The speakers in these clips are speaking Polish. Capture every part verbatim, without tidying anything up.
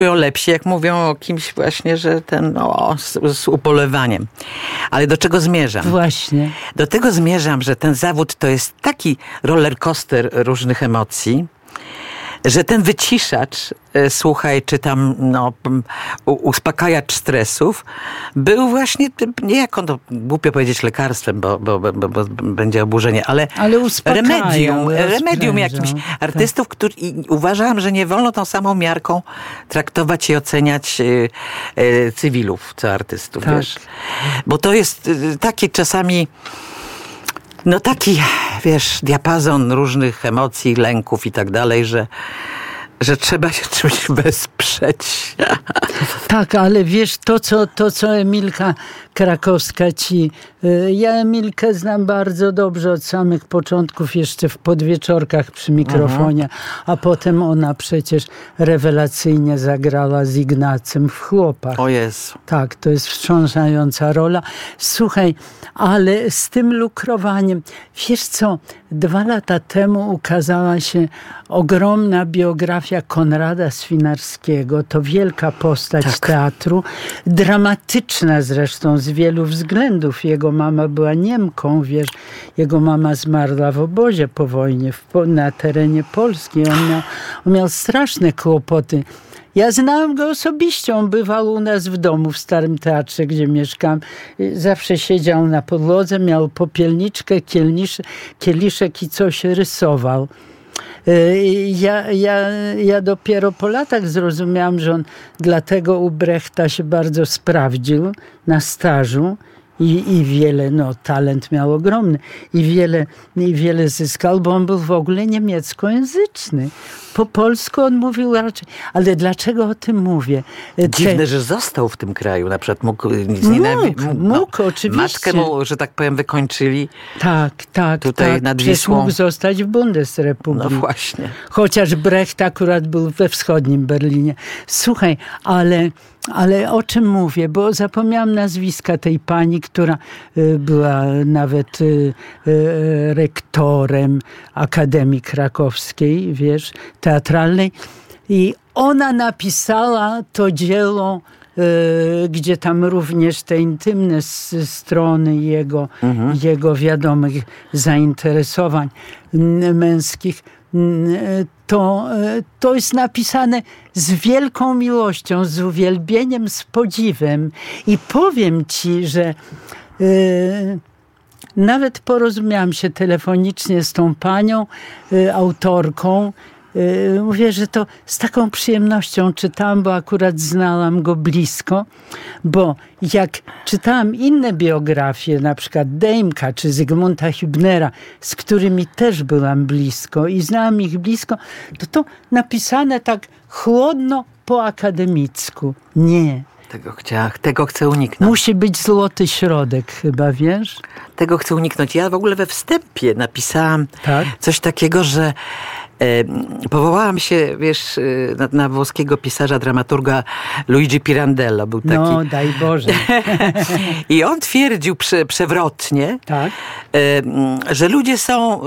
lepsi, jak mówią o kimś właśnie, że ten, o, z, z ubolewaniem. Ale do czego zmierzam? Właśnie. Do tego zmierzam, że ten zawód to jest taki roller coaster różnych emocji, że ten wyciszacz, słuchaj, czy tam no, uspokajacz stresów, był właśnie niejako, no, głupio powiedzieć lekarstwem, bo, bo, bo, bo będzie oburzenie, ale, ale remedium, remedium jakimś artystów, tak. który, i uważam, że nie wolno tą samą miarką traktować i oceniać y, y, cywilów, co artystów, tak. Wiesz? Bo to jest y, takie czasami no taki, wiesz, diapazon różnych emocji, lęków i tak dalej, że, że trzeba się czymś wesprzeć. Tak, ale wiesz, to co, to, co Emilka Krakowska ci... Ja Emilkę znam bardzo dobrze od samych początków, jeszcze w Podwieczorkach przy mikrofonie, mhm. a potem ona przecież rewelacyjnie zagrała z Ignacym w Chłopach. O Jezu. Tak, to jest wstrząsająca rola. Słuchaj, ale z tym lukrowaniem, wiesz co, dwa lata temu ukazała się ogromna biografia Konrada Swinarskiego. To wielka postać tak. teatru, dramatyczna zresztą z wielu względów. Jego mama była Niemką, wiesz, jego mama zmarła w obozie po wojnie w, na terenie Polski. On miał, on miał straszne kłopoty. Ja znałem go osobiście, on bywał u nas w domu w Starym Teatrze, gdzie mieszkam. Zawsze siedział na podłodze, miał popielniczkę, kieliszek, kieliszek i coś rysował. Ja, ja, ja dopiero po latach zrozumiałam, że on dlatego u Brechta się bardzo sprawdził na stażu. I, I wiele, no talent miał ogromny i wiele, i wiele zyskał, bo on był w ogóle niemieckojęzyczny. Po polsku on mówił raczej. Ale dlaczego o tym mówię? Dziwne, Te... że został w tym kraju. Na przykład mógł... Mógł, mógł, no, mógł oczywiście. Matkę mu, że tak powiem, wykończyli. Tak, tak. Tutaj tak. nad Wisłą. Mógł zostać w Bundesrepublice. No właśnie. Chociaż Brecht akurat był we wschodnim Berlinie. Słuchaj, ale... Ale o czym mówię? Bo zapomniałam nazwiska tej pani, która y, była nawet y, y, rektorem Akademii Krakowskiej, wiesz, teatralnej. I ona napisała to dzieło, y, gdzie tam również te intymne s- strony jego, mhm. jego wiadomych zainteresowań n- męskich. To, to jest napisane z wielką miłością, z uwielbieniem, z podziwem. I powiem ci, że yy, nawet porozumiałam się telefonicznie z tą panią, yy, autorką. Yy, mówię, że to z taką przyjemnością czytałam, bo akurat znałam go blisko, bo jak czytałam inne biografie, na przykład Dejmka czy Zygmunta Hübnera, z którymi też byłam blisko i znałam ich blisko, to to napisane tak chłodno po akademicku. Nie. Tego, chcia, tego chcę uniknąć. Musi być złoty środek chyba, wiesz? Tego chcę uniknąć. Ja w ogóle we wstępie napisałam tak? coś takiego, że powołałam się, wiesz, na, na włoskiego pisarza, dramaturga Luigi Pirandello. Był taki. No, daj Boże. I on twierdził prze, przewrotnie, tak? że ludzie są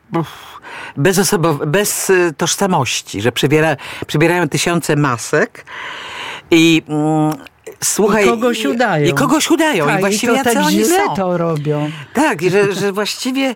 bez, osobow- bez tożsamości, że przybiera, przybierają tysiące masek i słuchaj, I kogoś udają. I kogoś udają. Tak, I właściwie i to tak oni źle są. to robią. Tak, że, że właściwie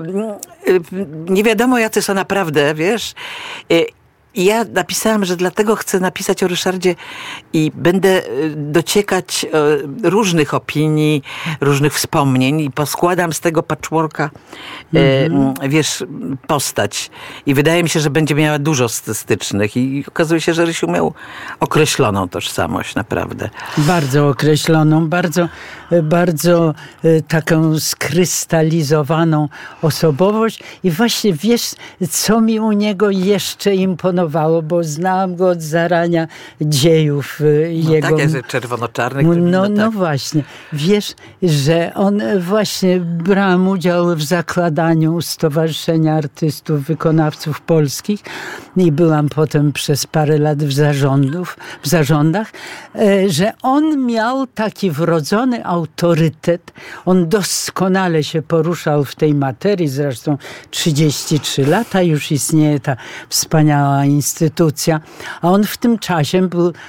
nie wiadomo, jacy są naprawdę, wiesz. I ja napisałam, że dlatego chcę napisać o Ryszardzie i będę dociekać różnych opinii, różnych wspomnień i poskładam z tego patchworka, mm-hmm. e, wiesz, postać. I wydaje mi się, że będzie miała dużo stycznych i okazuje się, że Rysiu miał określoną tożsamość, naprawdę. Bardzo określoną, bardzo, bardzo taką skrystalizowaną osobowość i właśnie wiesz, co mi u niego jeszcze imponowało, bo znałam go od zarania dziejów no jego. Tak, jest czerwono-czarnych. No, no, tak. no właśnie. Wiesz, że on właśnie brał udział w zakładaniu Stowarzyszenia Artystów Wykonawców Polskich i byłam potem przez parę lat w, zarządów, w zarządach, że on miał taki wrodzony autorytet. On doskonale się poruszał w tej materii. Zresztą trzydzieści trzy lata już istnieje ta wspaniała instytucja, a on w tym czasie był